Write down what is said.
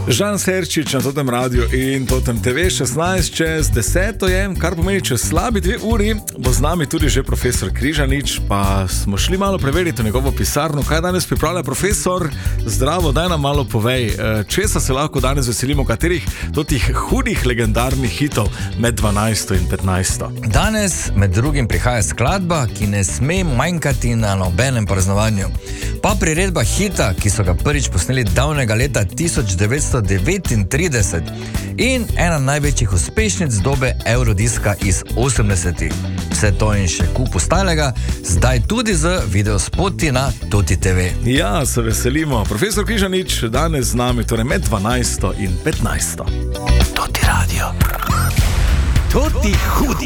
Žan Serčič na Totem radiju in Totem TV 16 čez 10 je, kar pomeni čez slabi 2 uri, bo z nami tudi že profesor Križanič, pa smo šli malo preveriti njegovo pisarno, kaj danes pripravlja profesor. Zdravo, daj nam malo povej, česa se lahko danes veselimo, katerih totih hudih legendarnih hitov med 12 in 15. Danes med drugim prihaja skladba, ki ne sme manjkati na nobenem praznovanju. Pa priredba hita, ki so ga prvič posneli davnega leta 1939 in ena največjih uspešnic dobe Eurodiska iz 80-ih. Vse to in še kup ostalega, zdaj tudi z videospoti na Toti TV. Ja, se veselimo. Profesor Križanič danes z nami, torej med 12 in 15. Toti radio. Toti hudi.